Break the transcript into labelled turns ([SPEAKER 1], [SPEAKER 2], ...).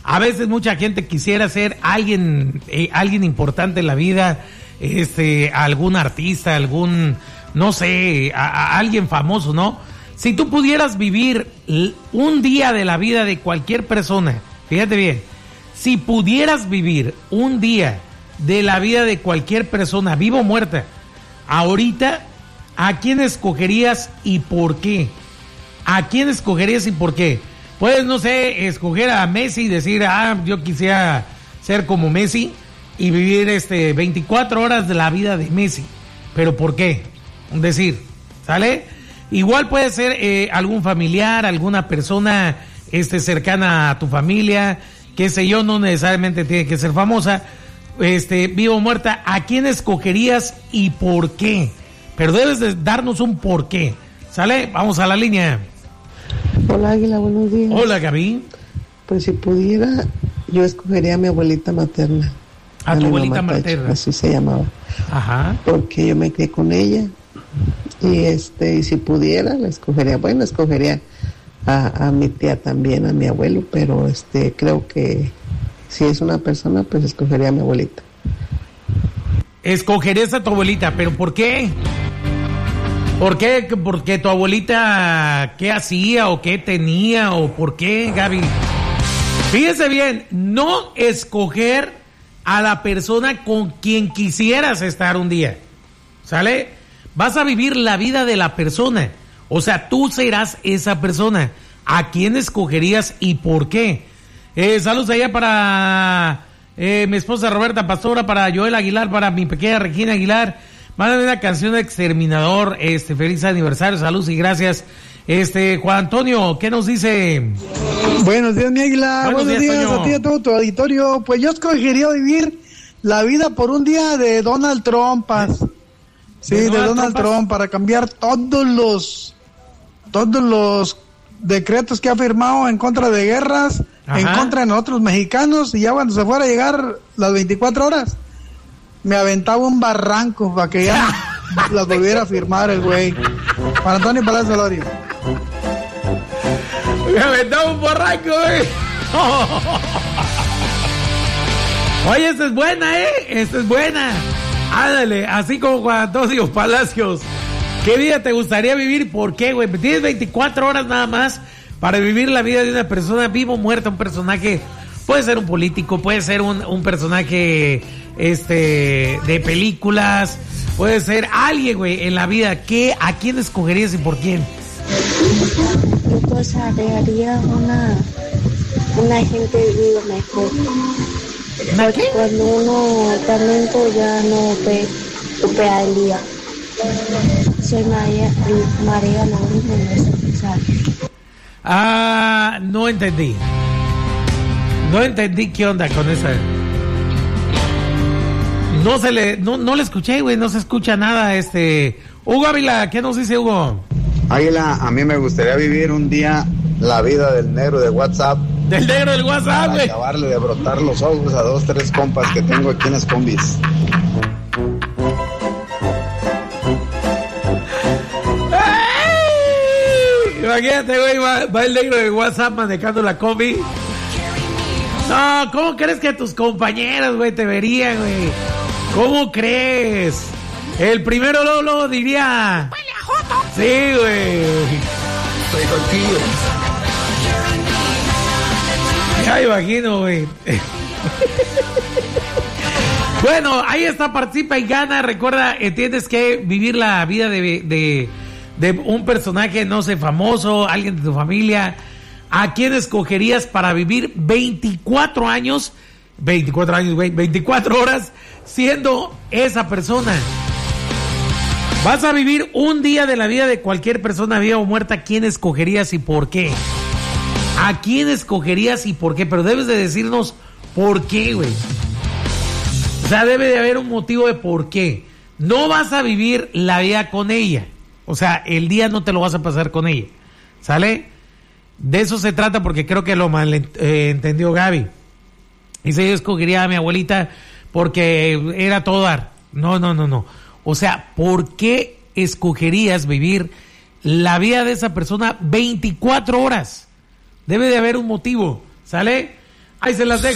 [SPEAKER 1] A veces mucha gente quisiera ser alguien importante en la vida, algún artista, no sé, alguien famoso, ¿no? Si tú pudieras vivir un día de la vida de cualquier persona, fíjate bien, si pudieras vivir un día de la vida de cualquier persona, viva o muerta, ahorita, ¿a quién escogerías y por qué? ¿A quién escogerías y por qué? Puedes, no sé, escoger a Messi y decir, yo quisiera ser como Messi y vivir 24 horas de la vida de Messi. ¿Pero por qué? Decir, ¿sale? Igual puede ser algún familiar, alguna persona cercana a tu familia, qué sé yo, no necesariamente tiene que ser famosa, viva o muerta. ¿A quién escogerías y por qué? Pero debes de darnos un por qué. ¿Sale? Vamos a la línea.
[SPEAKER 2] Hola Águila, buenos días.
[SPEAKER 1] Hola Gaby.
[SPEAKER 2] Pues si pudiera, yo escogería a mi abuelita materna.
[SPEAKER 1] A tu abuelita materna.
[SPEAKER 2] Así se llamaba.
[SPEAKER 1] Ajá.
[SPEAKER 2] Porque yo me crié con ella. Y si pudiera, escogería a mi tía también, a mi abuelo, pero creo que si es una persona, pues escogería a mi abuelita.
[SPEAKER 1] Escogerías a tu abuelita, pero ¿por qué? ¿Por qué? Porque tu abuelita, ¿qué hacía o qué tenía o por qué, Gaby? Fíjese bien, no escoger a la persona con quien quisieras estar un día, ¿sale? Vas a vivir la vida de la persona, o sea, tú serás esa persona. ¿A quién escogerías y por qué? Saludos allá para mi esposa Roberta Pastora, para Joel Aguilar, para mi pequeña Regina Aguilar. Mándame una canción de Exterminador, feliz aniversario, saludos y gracias. Juan Antonio, ¿qué nos dice?
[SPEAKER 3] Buenos días, mi Águila. Buenos días
[SPEAKER 1] Toño.
[SPEAKER 3] A ti y a todo tu auditorio. Pues yo escogería vivir la vida por un día de Donald Trump. Sí, de Donald Trump, para cambiar todos los decretos que ha firmado en contra de guerras, en contra de nosotros mexicanos, y ya cuando se fuera a llegar las 24 horas, me aventaba un barranco para que ya las volviera a firmar el güey. Para Antonio Palacio Lorio.
[SPEAKER 1] Me aventaba un barranco, Oye, esta es buena, esta es buena. Ándale, así como Juan Antonio Palacios. ¿Qué día te gustaría vivir? ¿Por qué, güey? Tienes 24 horas nada más para vivir la vida de una persona viva o muerta, un personaje. Puede ser un político, puede ser un personaje de películas, puede ser alguien, güey, en la vida. ¿A quién escogerías y por quién?
[SPEAKER 4] Yo pues haría una gente viva mejor. Porque cuando uno también pues ya no ve al día. Soy María Lourdes Mendoza.
[SPEAKER 1] No entendí. No entendí qué onda con esa. No le escuché, güey, no se escucha nada. Hugo Ávila, ¿qué nos dice Hugo?
[SPEAKER 5] Águila, a mí me gustaría vivir un día la vida del negro de WhatsApp.
[SPEAKER 1] Del negro del WhatsApp, güey.
[SPEAKER 5] Acabarle de brotar los ojos a 2, 3 compas que tengo aquí en las combis.
[SPEAKER 1] Imagínate, güey, va el negro de WhatsApp manejando la combi. No, ¿cómo crees que tus compañeros, güey, te verían, güey? ¿Cómo crees? El primero luego diría... Sí, güey.
[SPEAKER 5] Estoy contigo.
[SPEAKER 1] Ya imagino, güey. Bueno, ahí está, participa y gana. Recuerda, tienes que vivir la vida de un personaje, no sé, famoso, alguien de tu familia. ¿A quién escogerías para vivir 24 años, güey, 24 horas siendo esa persona? Vas a vivir un día de la vida de cualquier persona viva o muerta. ¿A quién escogerías y por qué? ¿A quién escogerías y por qué? Pero debes de decirnos por qué, güey. O sea, debe de haber un motivo de por qué. No vas a vivir la vida con ella. O sea, el día no te lo vas a pasar con ella. ¿Sale? De eso se trata, porque creo que lo malentendió Gaby. Dice, yo escogería a mi abuelita porque era todo dar. No. O sea, ¿por qué escogerías vivir la vida de esa persona 24 horas? Debe de haber un motivo, ¿sale? Ahí se las dejo.